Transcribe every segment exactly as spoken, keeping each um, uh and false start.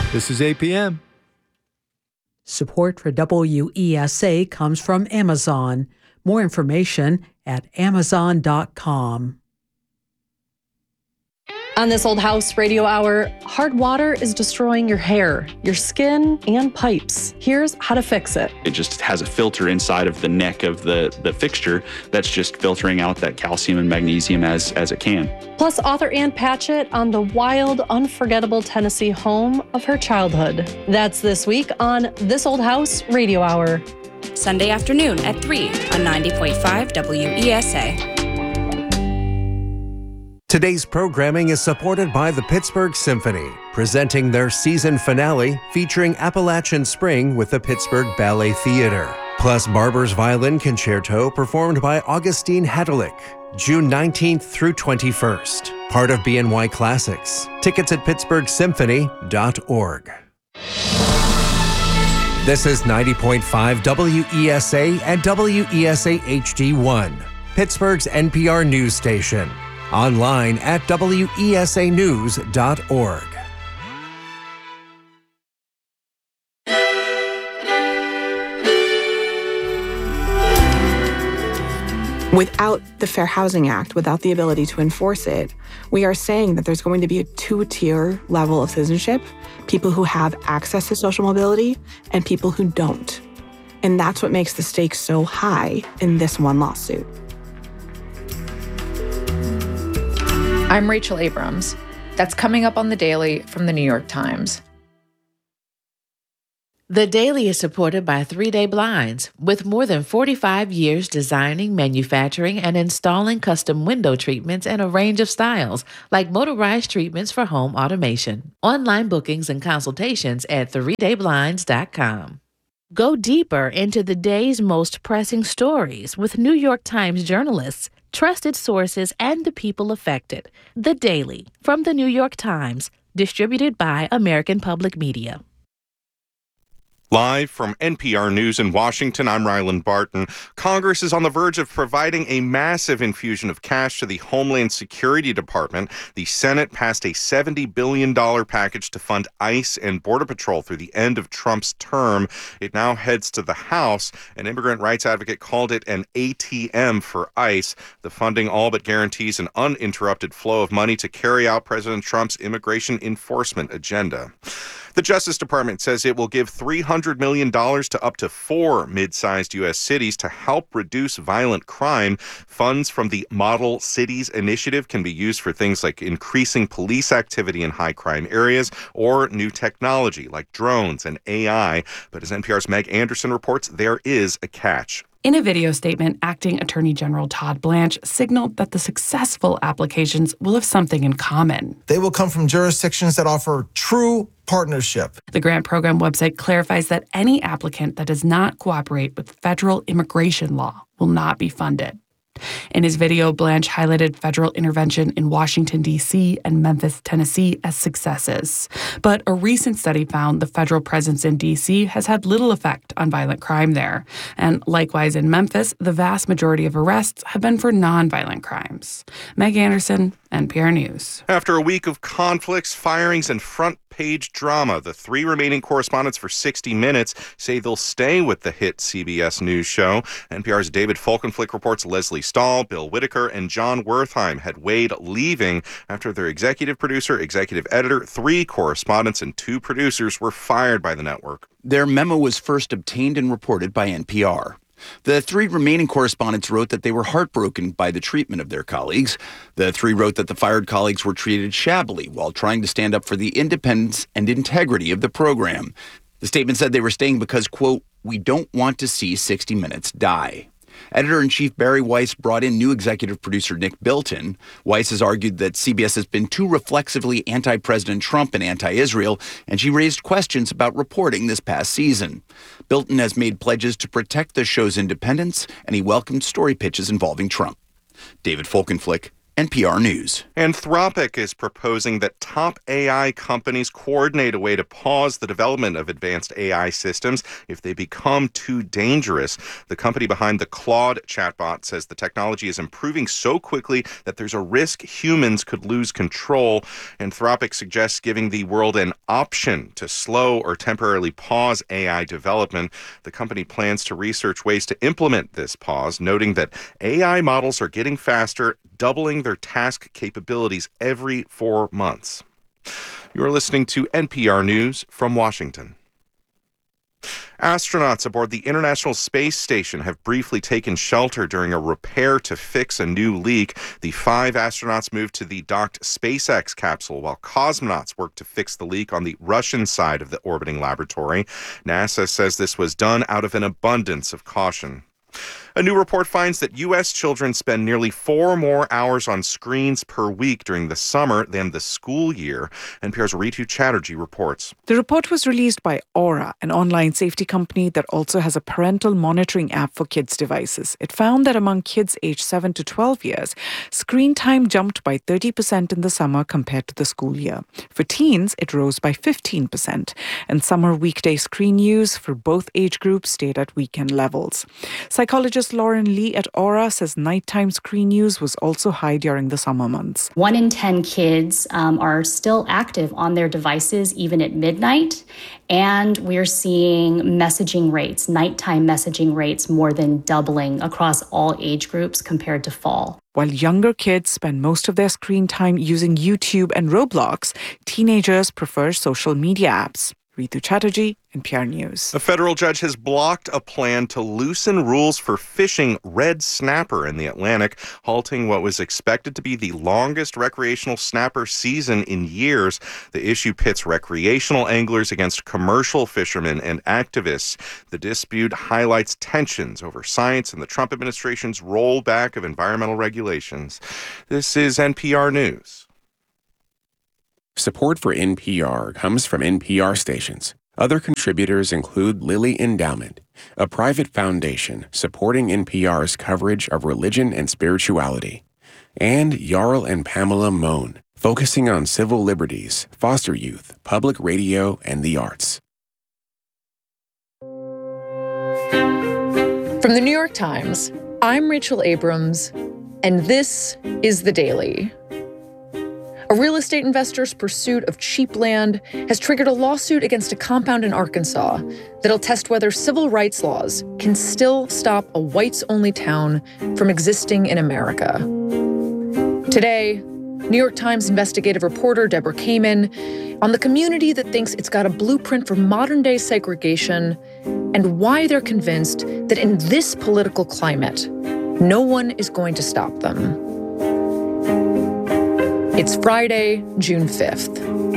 This is A P M. Support for W E S A comes from Amazon. More information at amazon dot com. On This Old House Radio Hour, hard water is destroying your hair, your skin, and pipes. Here's how to fix it. It just has a filter inside of the neck of the, the fixture that's just filtering out that calcium and magnesium as, as it can. Plus, author Ann Patchett on the wild, unforgettable Tennessee home of her childhood. That's this week on This Old House Radio Hour. Sunday afternoon at three on ninety point five W E S A. Today's programming is supported by the Pittsburgh Symphony, presenting their season finale featuring Appalachian Spring with the Pittsburgh Ballet Theater. Plus Barber's Violin Concerto performed by Augustine Hedelick, June nineteenth through twenty-first. Part of B N Y Classics. Tickets at pittsburgh symphony dot org. This is ninety point five W E S A and W E S A H D one, Pittsburgh's N P R news station. Online at W E S A news dot org. Without the Fair Housing Act, without the ability to enforce it, we are saying that there's going to be a two-tier level of citizenship, people who have access to social mobility and people who don't. And that's what makes the stakes so high in this one lawsuit. I'm Rachel Abrams. That's coming up on The Daily from The New York Times. The Daily is supported by Three Day Blinds, with more than forty-five years designing, manufacturing, and installing custom window treatments in a range of styles, like motorized treatments for home automation. Online bookings and consultations at three day blinds dot com. Go deeper into the day's most pressing stories with New York Times journalists, trusted sources, and the people affected. The Daily from The New York Times, distributed by American Public Media. Live from N P R News in Washington, I'm Ryland Barton. Congress is on the verge of providing a massive infusion of cash to the Homeland Security Department. The Senate passed a seventy billion dollars package to fund ICE and Border Patrol through the end of Trump's term. It now heads to the House. An immigrant rights advocate called it an A T M for ICE. The funding all but guarantees an uninterrupted flow of money to carry out President Trump's immigration enforcement agenda. The Justice Department says it will give three hundred million dollars to up to four mid-sized U S cities to help reduce violent crime. Funds from the Model Cities Initiative can be used for things like increasing police activity in high-crime areas or new technology like drones and A I. But as N P R's Meg Anderson reports, there is a catch. In a video statement, Acting Attorney General Todd Blanche signaled that the successful applications will have something in common. They will come from jurisdictions that offer true partnership. The grant program website clarifies that any applicant that does not cooperate with federal immigration law will not be funded. In his video, Blanche highlighted federal intervention in Washington, D C and Memphis, Tennessee as successes. But a recent study found the federal presence in D C has had little effect on violent crime there. And likewise in Memphis, the vast majority of arrests have been for nonviolent crimes. Meg Anderson, N P R News. After a week of conflicts, firings, and front-page drama, the three remaining correspondents for sixty minutes say they'll stay with the hit C B S News show. N P R's David Folkenflik reports Leslie Stahl, Bill Whitaker, and John Wertheim had weighed leaving after their executive producer, executive editor, three correspondents, and two producers were fired by the network. Their memo was first obtained and reported by N P R. The three remaining correspondents wrote that they were heartbroken by the treatment of their colleagues. The three wrote that the fired colleagues were treated shabbily while trying to stand up for the independence and integrity of the program. The statement said they were staying because, quote, "we don't want to see sixty minutes die." Editor-in-Chief Barry Weiss brought in new executive producer Nick Bilton. Weiss has argued that C B S has been too reflexively anti-President Trump and anti-Israel, and she raised questions about reporting this past season. Bilton has made pledges to protect the show's independence, and he welcomed story pitches involving Trump. David Folkenflik, N P R News. Anthropic is proposing that top A I companies coordinate a way to pause the development of advanced A I systems if they become too dangerous. The company behind the Claude chatbot says the technology is improving so quickly that there's a risk humans could lose control. Anthropic suggests giving the world an option to slow or temporarily pause A I development. The company plans to research ways to implement this pause, noting that A I models are getting faster, doubling their task capabilities every four months. You're listening to N P R News from Washington. Astronauts aboard the International Space Station have briefly taken shelter during a repair to fix a new leak. The five astronauts moved to the docked SpaceX capsule while cosmonauts worked to fix the leak on the Russian side of the orbiting laboratory. NASA says this was done out of an abundance of caution. A new report finds that U S children spend nearly four more hours on screens per week during the summer than the school year. N P R's Ritu Chatterjee reports. The report was released by Aura, an online safety company that also has a parental monitoring app for kids' devices. It found that among kids aged seven to twelve years, screen time jumped by thirty percent in the summer compared to the school year. For teens, it rose by fifteen percent, and summer weekday screen use for both age groups stayed at weekend levels. Psychologist Lauren Lee at Aura says nighttime screen use was also high during the summer months. One in ten kids um, are still active on their devices even at midnight, and we're seeing messaging rates, nighttime messaging rates, more than doubling across all age groups compared to fall. While younger kids spend most of their screen time using YouTube and Roblox, teenagers prefer social media apps. Ritu Chatterjee, N P R News. A federal judge has blocked a plan to loosen rules for fishing red snapper in the Atlantic, halting what was expected to be the longest recreational snapper season in years. The issue pits recreational anglers against commercial fishermen and activists. The dispute highlights tensions over science and the Trump administration's rollback of environmental regulations. This is N P R News. Support for N P R comes from N P R stations. Other contributors include Lilly Endowment, a private foundation supporting N P R's coverage of religion and spirituality, and Jarl and Pamela Mohn, focusing on civil liberties, foster youth, public radio, and the arts. From the New York Times, I'm Rachel Abrams, and this is The Daily. A real estate investor's pursuit of cheap land has triggered a lawsuit against a compound in Arkansas that'll test whether civil rights laws can still stop a whites-only town from existing in America. Today, New York Times investigative reporter Deborah Kamen on the community that thinks it's got a blueprint for modern-day segregation and why they're convinced that in this political climate, no one is going to stop them. It's Friday, June fifth.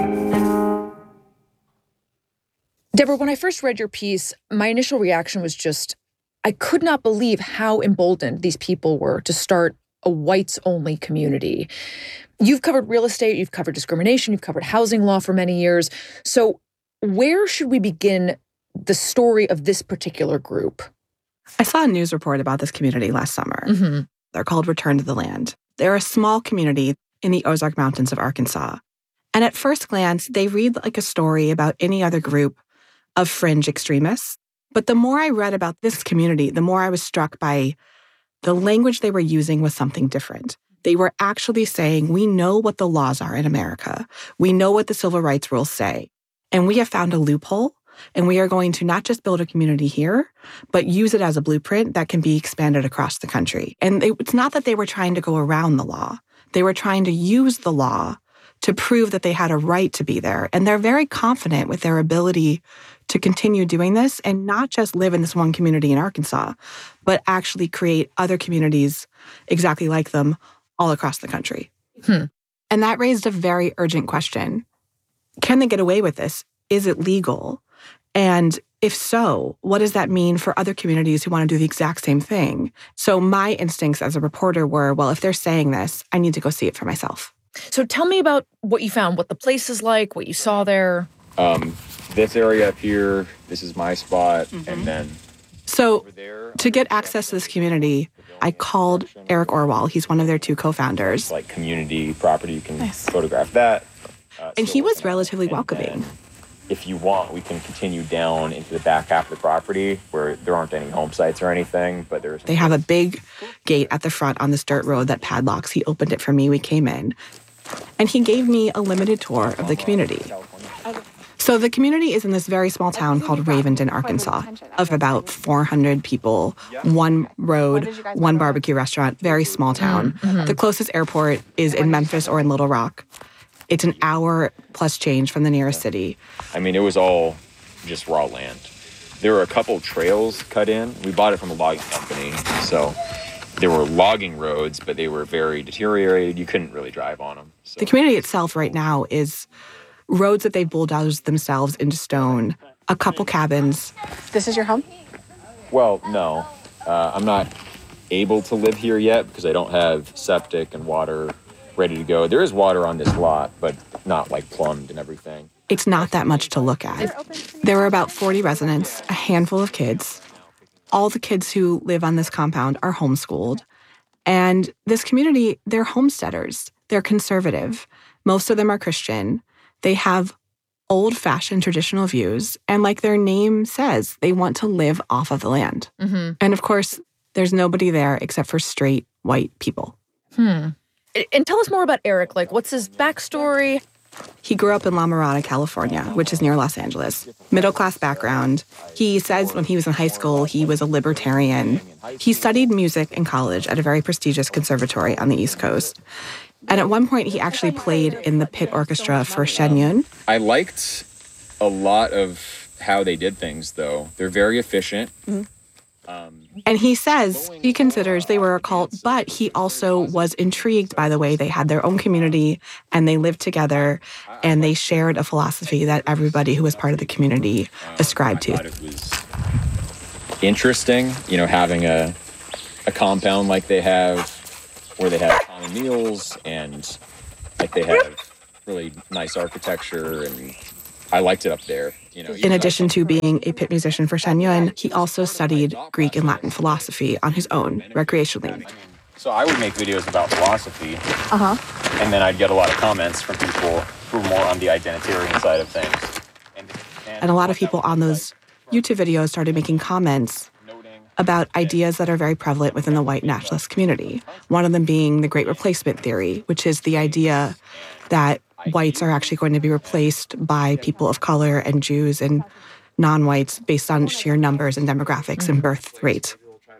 Deborah, when I first read your piece, my initial reaction was just, I could not believe how emboldened these people were to start a whites-only community. You've covered real estate, you've covered discrimination, you've covered housing law for many years. So where should we begin the story of this particular group? I saw a news report about this community last summer. Mm-hmm. They're called Return to the Land. They're a small community in the Ozark Mountains of Arkansas. And at first glance, they read like a story about any other group of fringe extremists. But the more I read about this community, the more I was struck by the language they were using was something different. They were actually saying, we know what the laws are in America. We know what the civil rights rules say. And we have found a loophole, and we are going to not just build a community here, but use it as a blueprint that can be expanded across the country. And they, it's not that they were trying to go around the law. They were trying to use the law to prove that they had a right to be there. And they're very confident with their ability to continue doing this and not just live in this one community in Arkansas, but actually create other communities exactly like them all across the country. Hmm. And that raised a very urgent question. Can they get away with this? Is it legal? And if so, what does that mean for other communities who want to do the exact same thing? So my instincts as a reporter were, well, if they're saying this, I need to go see it for myself. So tell me about what you found, what the place is like, what you saw there. Um, this area up here, this is my spot, Mm-hmm. and then... So to get access to this community, I called Eric Orwell. He's one of their two co-founders. Like community property, you can nice. photograph that. Uh, and he was relatively welcoming. If you want, we can continue down into the back half of the property where there aren't any home sites or anything, but there's... They have a big gate at the front on this dirt road that padlocks. He opened it for me. We came in. And he gave me a limited tour of the community. So the community is in this very small town called Raventon, Arkansas, of about four hundred people, one road, one barbecue restaurant, very small town. Mm-hmm. The closest airport is in Memphis or in Little Rock. It's an hour plus change from the nearest city. I mean, it was all just raw land. There were a couple trails cut in. We bought it from a logging company, so there were logging roads, but they were very deteriorated. You couldn't really drive on them. So. The community itself right now is roads that they bulldozed themselves into stone, a couple cabins. This is your home? Well, no. Uh, I'm not able to live here yet because I don't have septic and water ready to go. There is water on this lot, but not like plumbed and everything. It's not that much to look at. There were about forty residents, a handful of kids. All the kids who live on this compound are homeschooled. And this community, they're homesteaders. They're conservative. Most of them are Christian. They have old-fashioned traditional views. And like their name says, they want to live off of the land. Mm-hmm. And of course, there's nobody there except for straight white people. Hmm. And tell us more about Eric. Like, what's his backstory? He grew up in La Mirada, California, which is near Los Angeles. Middle-class background. He says when he was in high school, he was a libertarian. He studied music in college at a very prestigious conservatory on the East Coast. And at one point, he actually played in the pit orchestra for Shen Yun. I liked a lot of how they did things, though. They're very efficient. Mm-hmm. Um, and he says he considers they were a cult, but he also was intrigued by the way they had their own community and they lived together and they shared a philosophy that everybody who was part of the community ascribed to. I thought it was interesting, you know, having a a compound like they have, where they have common meals and like they have really nice architecture, and I liked it up there. You know, in addition to being a pit musician for Shen Yun, he also studied Greek and Latin philosophy on his own, recreationally. So I would make videos about philosophy, uh-huh. and then I'd get a lot of comments from people who were more on the identitarian side of things. And, and, and a lot of people on those YouTube videos started making comments about ideas that are very prevalent within the white nationalist community. One of them being the Great Replacement theory, which is the idea that whites are actually going to be replaced by people of color and Jews and non-whites based on sheer numbers and demographics and birth rate.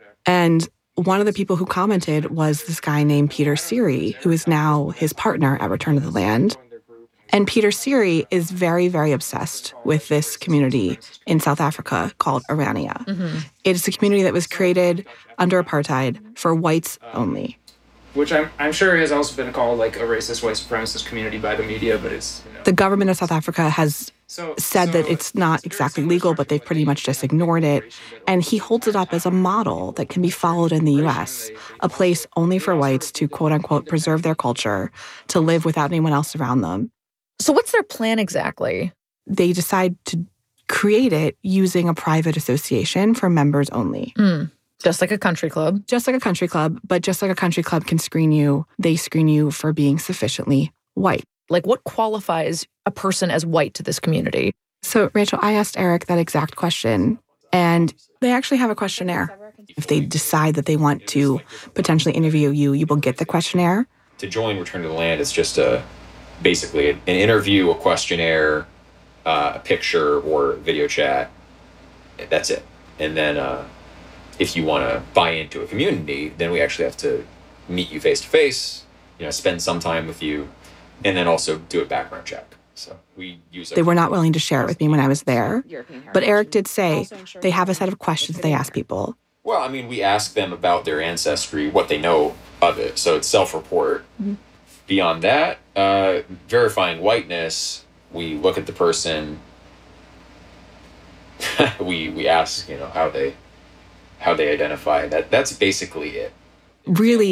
And one of the people who commented was this guy named Peter Siri, who is now his partner at Return to the Land. And Peter Siri is very, very obsessed with this community in South Africa called Orania. Mm-hmm. It is a community that was created under apartheid for whites only. Which I'm, I'm sure has also been called like a racist white supremacist community by the media, but it's... You know. The government of South Africa has so, said so that it's not exactly legal, but they've pretty much just ignored it. And he holds it up as a model that can be followed in the U S, a place only for whites to, quote unquote, preserve their culture, to live without anyone else around them. So what's their plan exactly? They decide to create it using a private association for members only. Mm. Just like a country club. Just like a country club, but just like a country club can screen you, they screen you for being sufficiently white. Like what qualifies a person as white to this community? So, Rachel, I asked Eric that exact question, and they actually have a questionnaire. If they decide that they want to potentially interview you, you will get the questionnaire. To join Return to the Land, it's just a basically an interview, a questionnaire, uh, a picture, or video chat. That's it. And then... Uh, if you want to buy into a community, then we actually have to meet you face to face, you know, spend some time with you, and then also do a background check. So we use. They were not willing to share it with me when I was there, but Eric did say they have a set of questions they ask people. Well, I mean, we ask them about their ancestry, what they know of it. So it's self-report. Mm-hmm. Beyond that, uh, verifying whiteness, we look at the person. we we ask, you know, how they. how they identify. That that's basically it. Really,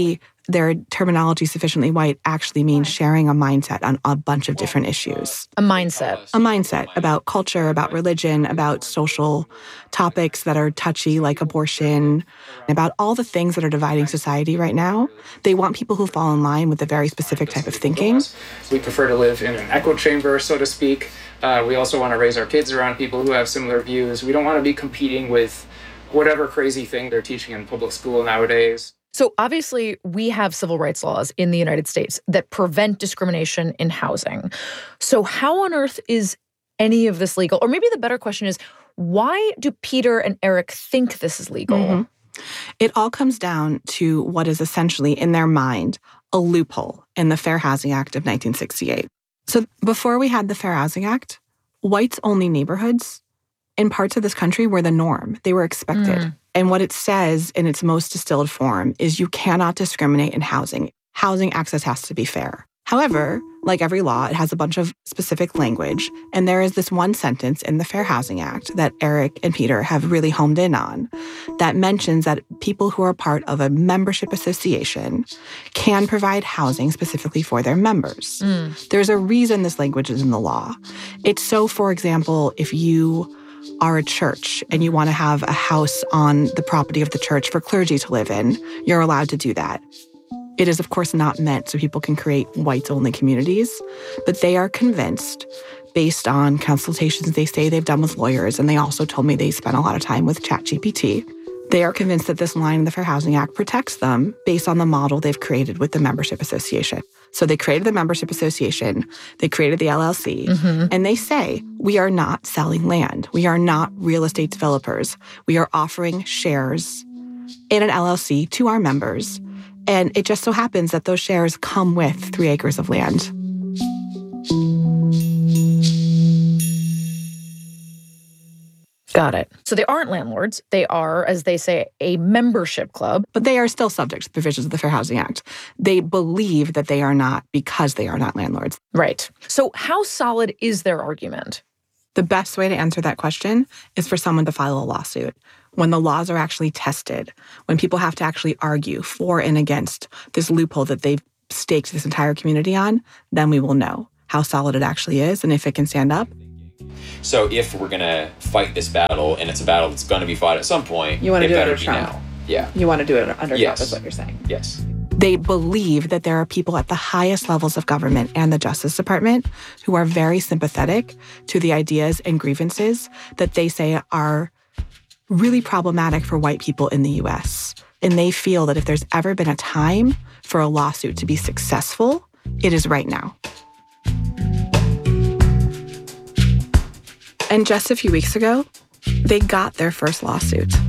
their terminology sufficiently white actually means sharing a mindset on a bunch of different issues. A mindset. A mindset about culture, about religion, about social topics that are touchy like abortion, about all the things that are dividing society right now. They want people who fall in line with a very specific type of thinking. We prefer to live in an echo chamber, so to speak. Uh, we also want to raise our kids around people who have similar views. We don't want to be competing with whatever crazy thing they're teaching in public school nowadays. So obviously, we have civil rights laws in the United States that prevent discrimination in housing. So how on earth is any of this legal? Or maybe the better question is, why do Peter and Eric think this is legal? Mm-hmm. It all comes down to what is essentially, in their mind, a loophole in the Fair Housing Act of nineteen sixty-eight. So before we had the Fair Housing Act, whites-only neighborhoods in parts of this country were the norm. They were expected. Mm. And what it says in its most distilled form is you cannot discriminate in housing. Housing access has to be fair. However, like every law, it has a bunch of specific language. And there is this one sentence in the Fair Housing Act that Eric and Peter have really homed in on that mentions that people who are part of a membership association can provide housing specifically for their members. Mm. There's a reason this language is in the law. It's so, for example, if you are a church and you want to have a house on the property of the church for clergy to live in, you're allowed to do that. It is, of course, not meant so people can create whites-only communities, but they are convinced, based on consultations they say they've done with lawyers, and they also told me they spent a lot of time with ChatGPT, they are convinced that this line in the Fair Housing Act protects them based on the model they've created with the membership association. So they created the membership association, they created the L L C, mm-hmm. and they say, we are not selling land. We are not real estate developers. We are offering shares in an L L C to our members. And it just so happens that those shares come with three acres of land. Got it. So they aren't landlords. They are, as they say, a membership club. But they are still subject to the provisions of the Fair Housing Act. They believe that they are not because they are not landlords. Right. So how solid is their argument? The best way to answer that question is for someone to file a lawsuit. When the laws are actually tested, when people have to actually argue for and against this loophole that they've staked this entire community on, then we will know how solid it actually is and if it can stand up. So if we're going to fight this battle, and it's a battle that's going to be fought at some point, you want to it do it better under be Trump. now. Yeah. You want to do it under yes. Trump is what you're saying. Yes. They believe that there are people at the highest levels of government and the Justice Department who are very sympathetic to the ideas and grievances that they say are really problematic for white people in the U S. And they feel that if there's ever been a time for a lawsuit to be successful, it is right now. And just a few weeks ago, they got their first lawsuit.